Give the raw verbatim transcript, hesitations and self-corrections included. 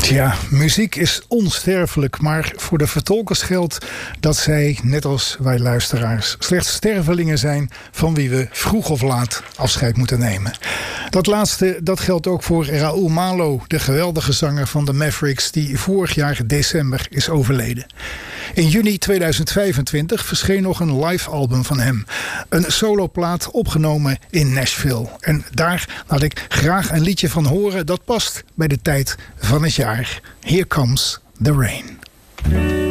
Ja, muziek is onsterfelijk, maar voor de vertolkers geldt dat zij, net als wij luisteraars, slechts stervelingen zijn van wie we vroeg of laat afscheid moeten nemen. Dat laatste, dat geldt ook voor Raoul Malo, de geweldige zanger van de Mavericks, die vorig jaar december is overleden. In juni tweeduizend vijfentwintig verscheen nog een live album van hem. Een soloplaat opgenomen in Nashville. En daar laat ik graag een liedje van horen dat past bij de tijd van het jaar. Here Comes the Rain.